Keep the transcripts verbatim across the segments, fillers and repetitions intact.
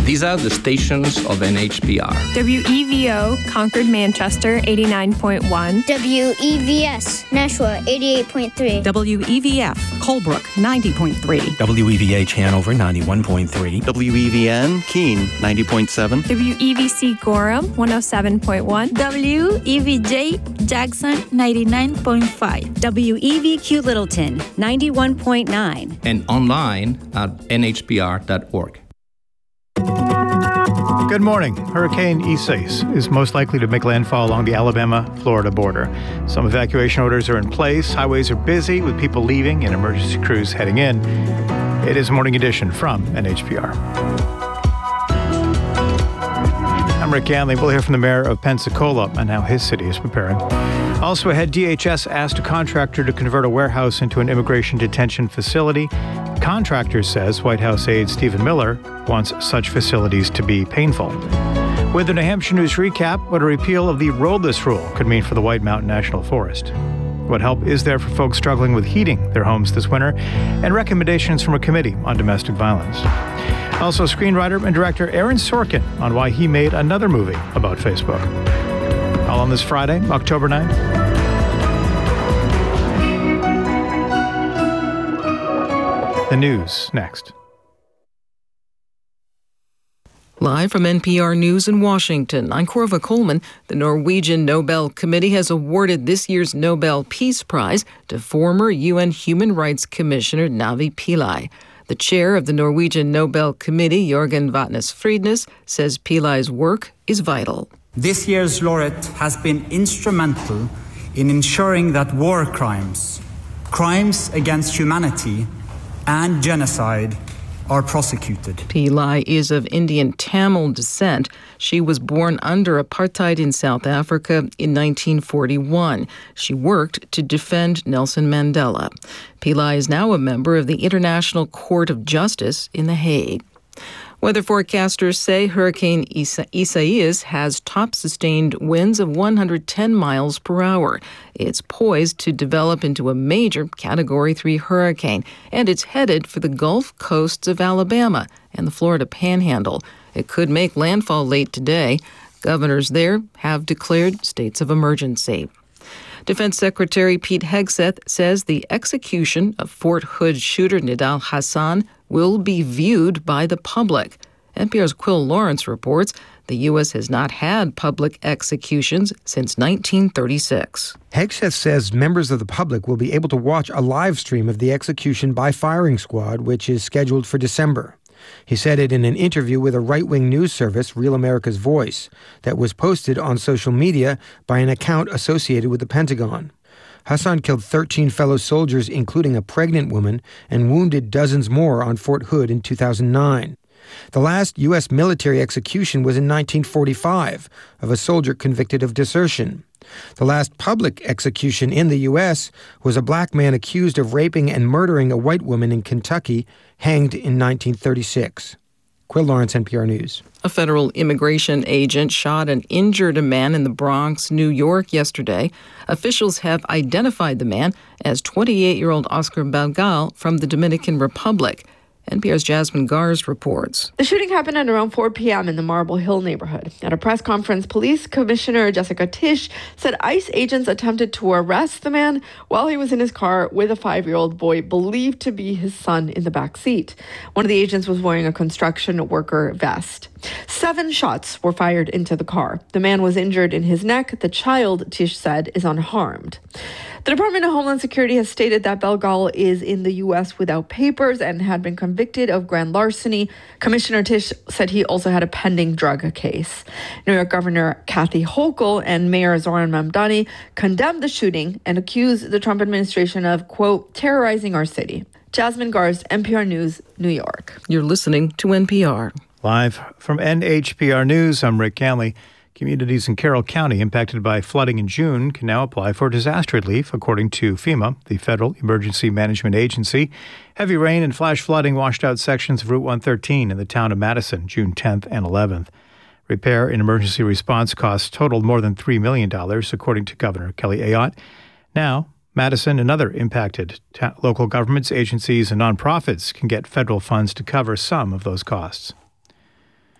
These are the stations of N H P R. W E V O, Concord, Manchester, eighty-nine point one. W E V S, Nashua, eighty-eight point three. W E V F, Colebrook, ninety point three. W E V H, Hanover, ninety-one point three. W E V N, Keene, ninety point seven. W E V C, Gorham, one oh seven point one. W E V J, Jackson, ninety-nine point five. W E V Q, Littleton, ninety-one point nine. And online at N H P R dot org. Good morning. Hurricane Isaias is most likely to make landfall along the Alabama-Florida border. Some evacuation orders are in place. Highways are busy with people leaving and emergency crews heading in. It is Morning Edition from N H P R. I'm Rick Ganley. We'll hear from the mayor of Pensacola on how his city is preparing. Also ahead, D H S asked a contractor to convert a warehouse into an immigration detention facility. The contractor says White House aide Stephen Miller wants such facilities to be painful. With the New Hampshire News recap, what a repeal of the roadless rule could mean for the White Mountain National Forest. What help is there for folks struggling with heating their homes this winter? And recommendations from a committee on domestic violence. Also, screenwriter and director Aaron Sorkin on why he made another movie about Facebook. All on this Friday, October ninth. The news next. Live from N P R News in Washington, I'm Corva Coleman. The Norwegian Nobel Committee has awarded this year's Nobel Peace Prize to former U N Human Rights Commissioner Navi Pillay. The chair of the Norwegian Nobel Committee, Jørgen Vatnes Fridnes, says Pillay's work is vital. This year's laureate has been instrumental in ensuring that war crimes, crimes against humanity, and genocide are prosecuted. Pillay is of Indian Tamil descent. She was born under apartheid in South Africa in nineteen forty-one. She worked to defend Nelson Mandela. Pillay is now a member of the International Court of Justice in The Hague. Weather forecasters say Hurricane Isaias has top sustained winds of one hundred ten miles per hour. It's poised to develop into a major Category three hurricane, and it's headed for the Gulf coasts of Alabama and the Florida Panhandle. It could make landfall late today. Governors there have declared states of emergency. Defense Secretary Pete Hegseth says the execution of Fort Hood shooter Nidal Hasan will be viewed by the public. N P R's Quill Lawrence reports the U S has not had public executions since nineteen thirty-six. Hegseth says members of the public will be able to watch a live stream of the execution by firing squad, which is scheduled for December. He said it in an interview with a right-wing news service, Real America's Voice, that was posted on social media by an account associated with the Pentagon. Hasan killed thirteen fellow soldiers, including a pregnant woman, and wounded dozens more on Fort Hood in two thousand nine. The last U S military execution was in nineteen forty-five of a soldier convicted of desertion. The last public execution in the U S was a black man accused of raping and murdering a white woman in Kentucky, hanged in nineteen thirty-six. Quill Lawrence, N P R News. A federal immigration agent shot and injured a man in the Bronx, New York, yesterday. Officials have identified the man as twenty-eight-year-old Oscar Belgal from the Dominican Republic. N P R's Jasmine Gars reports. The shooting happened at around four p.m. in the Marble Hill neighborhood. At a press conference, Police Commissioner Jessica Tisch said ICE agents attempted to arrest the man while he was in his car with a five-year-old boy believed to be his son in the back seat. One of the agents was wearing a construction worker vest. Seven shots were fired into the car. The man was injured in his neck. The child, Tisch said, is unharmed. The Department of Homeland Security has stated that Belgal is in the U S without papers and had been convicted of grand larceny. Commissioner Tisch said he also had a pending drug case. New York Governor Kathy Hochul and Mayor Zohran Mamdani condemned the shooting and accused the Trump administration of, quote, terrorizing our city. Jasmine Gars, N P R News, New York. You're listening to N P R. Live from N H P R News, I'm Rick Ganley. Communities in Carroll County impacted by flooding in June can now apply for disaster relief, according to FEMA, the Federal Emergency Management Agency. Heavy rain and flash flooding washed out sections of Route one thirteen in the town of Madison, June tenth and eleventh. Repair and emergency response costs totaled more than three million dollars, according to Governor Kelly Ayotte. Now, Madison and other impacted ta- local governments, agencies, and nonprofits can get federal funds to cover some of those costs.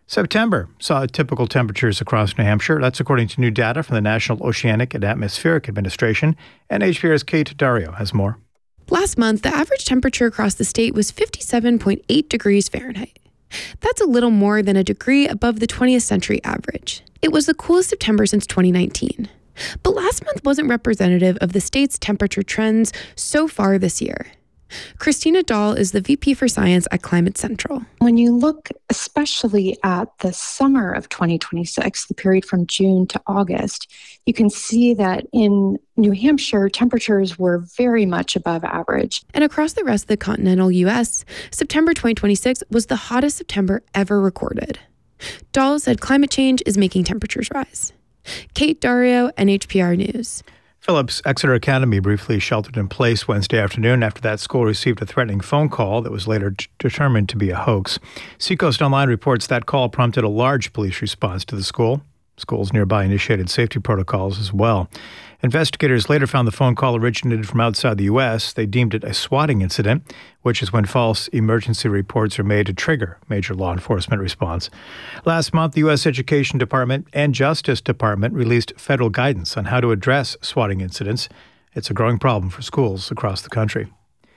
September saw typical temperatures across New Hampshire. That's according to new data from the National Oceanic and Atmospheric Administration. N H P R's Kate Dario has more. Last month, the average temperature across the state was fifty-seven point eight degrees Fahrenheit. That's a little more than a degree above the twentieth century average. It was the coolest September since twenty nineteen. But last month wasn't representative of the state's temperature trends so far this year. Christina Dahl is the V P for Science at Climate Central. When you look especially at the summer of twenty twenty-six, the period from June to August, you can see that in New Hampshire, temperatures were very much above average. And across the rest of the continental U S, September twenty twenty-six was the hottest September ever recorded. Dahl said climate change is making temperatures rise. Kate Dario, N H P R News. Phillips Exeter Academy briefly sheltered in place Wednesday afternoon after that school received a threatening phone call that was later d- determined to be a hoax. Seacoast Online reports that call prompted a large police response to the school. Schools nearby initiated safety protocols as well. Investigators later found the phone call originated from outside the U S. They deemed it a swatting incident, which is when false emergency reports are made to trigger major law enforcement response. Last month, the U S Education Department and Justice Department released federal guidance on how to address swatting incidents. It's a growing problem for schools across the country.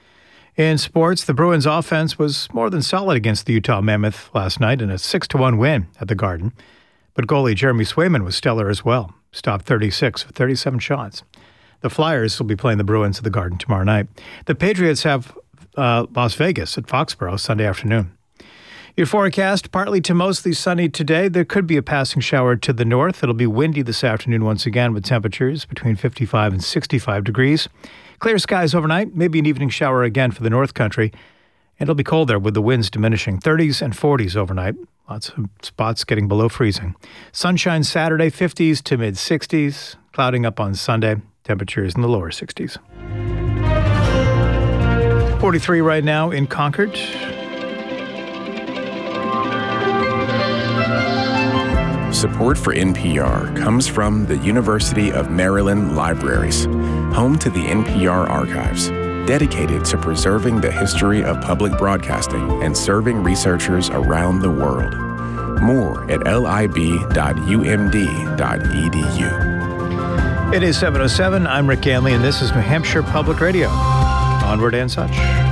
In sports, the Bruins offense was more than solid against the Utah Mammoth last night in a six to one win at the Garden. But goalie Jeremy Swayman was stellar as well. Stopped thirty-six of thirty-seven shots. The Flyers will be playing the Bruins at the Garden tomorrow night. The Patriots have uh, Las Vegas at Foxborough Sunday afternoon. Your forecast, partly to mostly sunny today. There could be a passing shower to the north. It'll be windy this afternoon once again with temperatures between fifty-five and sixty-five degrees. Clear skies overnight, maybe an evening shower again for the North Country. It'll be cold there with the winds diminishing, thirties and forties overnight. Lots of spots getting below freezing. Sunshine Saturday, fifties to mid-sixties. Clouding up on Sunday, temperatures in the lower sixties. forty-three right now in Concord. Support for N P R comes from the University of Maryland Libraries, home to the N P R Archives, dedicated to preserving the history of public broadcasting and serving researchers around the world. More at lib dot u m d dot e d u. It is seven oh seven. I'm Rick Ganley, and this is New Hampshire Public Radio. Onward and such.